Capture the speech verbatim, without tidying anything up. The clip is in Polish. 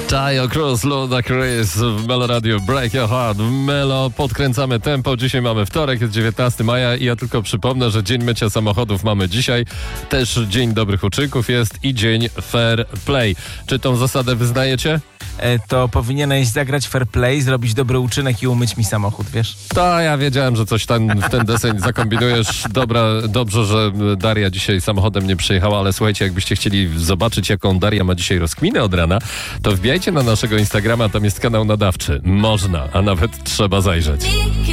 Tayo Cruz, Ludacris w Melo Radio Break Your Heart. W Melo podkręcamy tempo. Dzisiaj mamy wtorek, jest dziewiętnastego maja i ja tylko przypomnę, że Dzień Mycia Samochodów mamy dzisiaj. Też Dzień Dobrych Uczynków jest i Dzień Fair Play. Czy tą zasadę wyznajecie? E, to powinieneś zagrać fair play, zrobić dobry uczynek i umyć mi samochód, wiesz? To ja wiedziałem, że coś tam w ten deseń zakombinujesz. Dobra, dobrze, że Daria dzisiaj samochodem nie przyjechała, ale słuchajcie, jakbyście chcieli zobaczyć, jaką Daria ma dzisiaj rozkminę od rana, to wbijajcie na naszego Instagrama, tam jest kanał nadawczy. Można, a nawet trzeba zajrzeć.